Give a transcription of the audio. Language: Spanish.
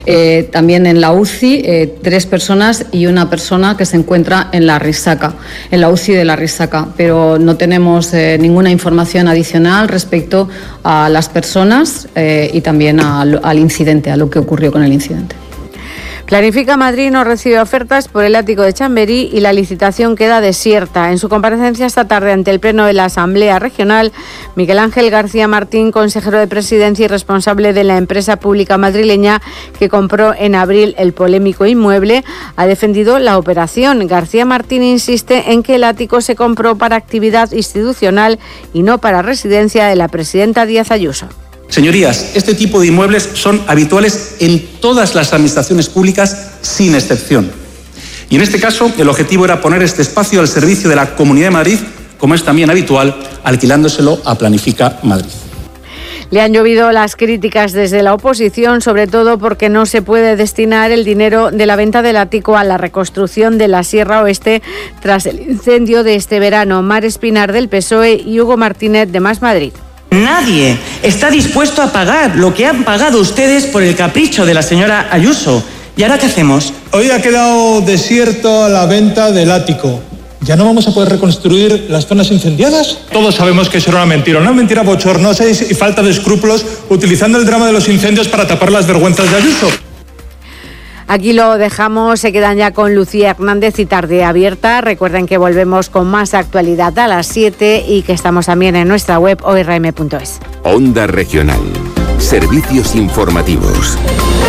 También en la UCI, 3 personas y una persona que se encuentra en la Risaca, en la UCI de la Risaca, pero no tenemos ninguna información adicional respecto a las personas y también al incidente, a lo que ocurrió con el incidente. Planifica Madrid no recibe ofertas por el ático de Chamberí y la licitación queda desierta. En su comparecencia esta tarde ante el Pleno de la Asamblea Regional, Miguel Ángel García Martín, consejero de Presidencia y responsable de la empresa pública madrileña que compró en abril el polémico inmueble, ha defendido la operación. García Martín insiste en que el ático se compró para actividad institucional y no para residencia de la presidenta Díaz Ayuso. Señorías, este tipo de inmuebles son habituales en todas las administraciones públicas, sin excepción. Y en este caso, el objetivo era poner este espacio al servicio de la Comunidad de Madrid, como es también habitual, alquilándoselo a Planifica Madrid. Le han llovido las críticas desde la oposición, sobre todo porque no se puede destinar el dinero de la venta del ático a la reconstrucción de la Sierra Oeste tras el incendio de este verano. Mar Espinar, del PSOE, y Hugo Martínez, de Más Madrid. Nadie está dispuesto a pagar lo que han pagado ustedes por el capricho de la señora Ayuso. ¿Y ahora qué hacemos? Hoy ha quedado desierto la venta del ático. ¿Ya no vamos a poder reconstruir las zonas incendiadas? Todos sabemos que eso era una mentira bochornosa y falta de escrúpulos, utilizando el drama de los incendios para tapar las vergüenzas de Ayuso. Aquí lo dejamos, se quedan ya con Lucía Hernández y Tarde Abierta. Recuerden que volvemos con más actualidad a las 7 y que estamos también en nuestra web oirm.es. Onda Regional. Servicios informativos.